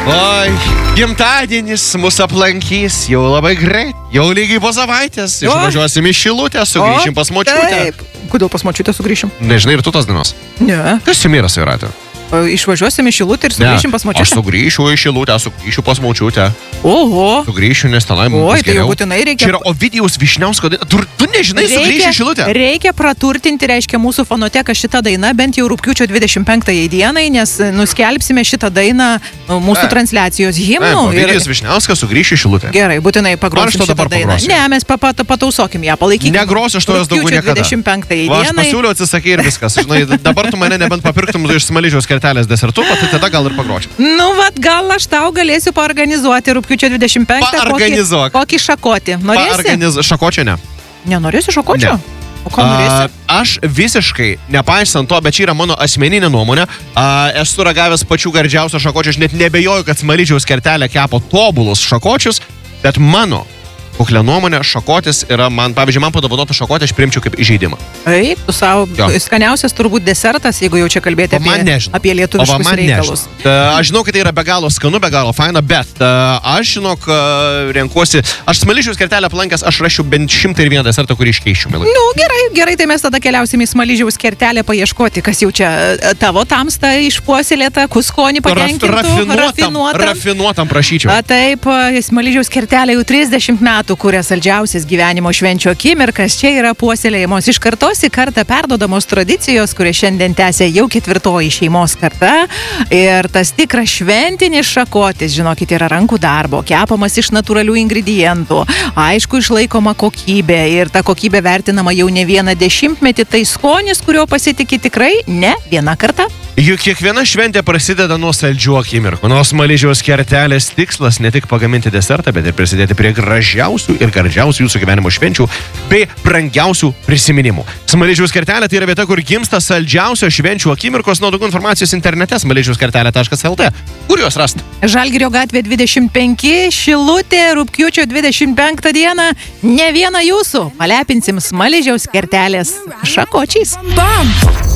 Oi, gimtadienis mūsų aplankys jau labai greit. Jau lygiai po savaitės. Išvažiuosim į Šilutę, sugrįšim pas močiutę. Taip. Kodėl pas močiutę sugrįšim? Nežinai ir tu tos dienos. Ne. Kas jums yra, Sairatė? Išvažiuosim į Šilutę ir sugrįšim pas močiutę. Aš sugrįšiu į Šilutę, sugrįšiu pas močiutę. Oho. Sugrįšiu, nes tenai mums bus Tai jau geriau. būtinai reikia. Čia yra Ovidijaus Vyšniausko daina. Tu nežinai, sugrįši į Šilutę? Reikia praturtinti, reiškia, mūsų fonoteką šitą dainą, bent jau rugpjūčio 25 dienai, nes nuskelbsime šitą dainą mūsų transliacijos himnų. Ovidijus Vyšniauskas sugrįši į Šilutę. Gerai, būtinai pagrosim šitą dainą. Ne, mes patausokim ją, palaikykim. Negrosiu aš to jos daugiau niekada. 25 dienai. Aš pasiūliau atsisakyti ir viskas. Žinai, dabar tu mane nebent papirktum iš Smaližiaus kertelės desertų, tai tada gal ir pagročiau. Nu, gal aš tau galėsiu paorganizuoti rugpjūčio 25. Paorganizuok. Kokį šakotį. Norėsi? Šakočio ne. Nenorėsi šakočio? Ne. O ką norėsi? Aš visiškai, nepaisant to, bet čia yra mano asmeninė nuomonė, esu ragavęs pačių gardžiausių šakočių, aš net nebejoju, kad Smaližiaus kertelė kepo tobulus šakočius, bet mano kuklė nuomonė, šakotis yra man, pavyzdžiui, man padovanotą šakotį aš priimčiau kaip įžeidimą. Taip, tu savo skaniausias turbūt desertas, jeigu jau čia kalbėti apie lietuviškus reikalus. Aš žinau, kad tai yra be galo skanu, be galo faina, bet aš, žinok, renkuosi, aš Smaližiaus kertelę aplankęs, aš rašiau bent 101 desertą, kurį iškeiščiau. Nu, gerai, tai mes tada keliausim į Smaližiaus kertelę paieškoti, kas jau čia tavo tamsta išpuoselėta, kuskonį patenkintų, rafinuotam prašyčiau. Taip, Smaližiaus kertelė jau 30 metų kuria saldžiausias gyvenimo švenčių akimirkas, čia yra puoselėjamos iš kartos į kartą perdodamos tradicijos, kurie šiandien tęsia jau 4. šeimos karta. Ir tas tikras šventinis šakotis, žinokit, yra rankų darbo, kepamas iš natūralių ingredientų, aišku, išlaikoma kokybė ir ta kokybė vertinama jau ne vieną dešimtmetį, tai skonis, kurio pasitikė tikrai ne viena karta. Juk kiekviena šventė prasideda nuo saldžių akimirkų. Nuo Smaližiaus kertelės tikslas ne tik pagaminti desertą, bet ir prisidėti prie gražiausių ir gardžiausių jūsų gyvenimo švenčių bei brangiausių prisiminimų. Smaližiaus kertelė tai yra vieta, kur gimsta saldžiausios švenčių akimirkos. Nuo daugiau informacijos internete smaližiauskertelė.lt. Kur juos rasti? Žalgirio gatvė 25, Šilutė, rugpjūčio 25 dieną. Ne vieną jūsų palepinsim Smaližiaus kertelės šakočiais.